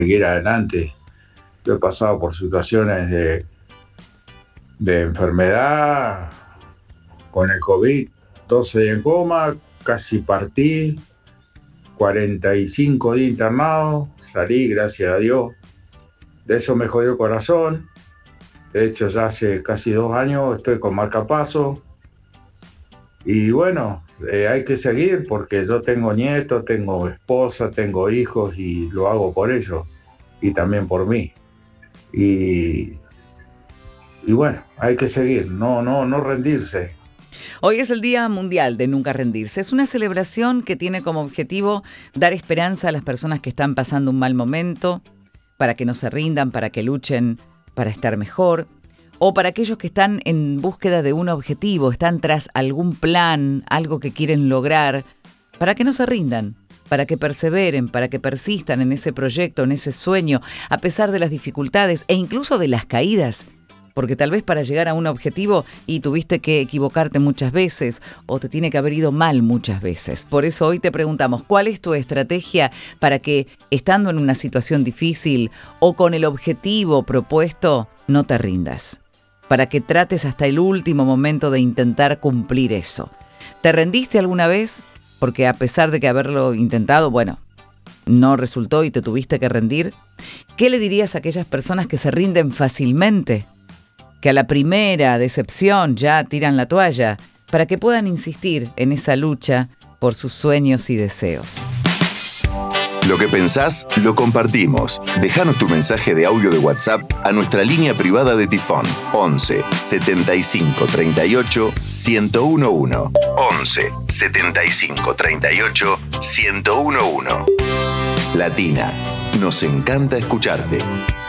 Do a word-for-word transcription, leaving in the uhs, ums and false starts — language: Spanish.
seguir adelante. Yo he pasado por situaciones de, de enfermedad, con el COVID, doce días en coma, casi partí, cuarenta y cinco días internado, salí, gracias a Dios. De eso me jodió el corazón. De hecho, ya hace casi dos años estoy con marcapaso. Y bueno, eh, hay que seguir porque yo tengo nietos, tengo esposa, tengo hijos y lo hago por ellos y también por mí. Y, y bueno, hay que seguir, no, no, no rendirse. Hoy es el Día Mundial de Nunca Rendirse. Es una celebración que tiene como objetivo dar esperanza a las personas que están pasando un mal momento, para que no se rindan, para que luchen para estar mejor, o para aquellos que están en búsqueda de un objetivo, están tras algún plan, algo que quieren lograr, para que no se rindan, para que perseveren, para que persistan en ese proyecto, en ese sueño, a pesar de las dificultades e incluso de las caídas. Porque tal vez para llegar a un objetivo y tuviste que equivocarte muchas veces o te tiene que haber ido mal muchas veces. Por eso hoy te preguntamos, ¿cuál es tu estrategia para que, estando en una situación difícil o con el objetivo propuesto, no te rindas? Para que trates hasta el último momento de intentar cumplir eso. ¿Te rendiste alguna vez? Porque a pesar de que haberlo intentado, bueno, no resultó y te tuviste que rendir. ¿Qué le dirías a aquellas personas que se rinden fácilmente? Que a la primera decepción ya tiran la toalla, para que puedan insistir en esa lucha por sus sueños y deseos. Lo que pensás, lo compartimos. Déjanos tu mensaje de audio de WhatsApp a nuestra línea privada de Tifón. once setenta y cinco treinta y ocho ciento once. once setenta y cinco treinta y ocho ciento once. Latina, nos encanta escucharte.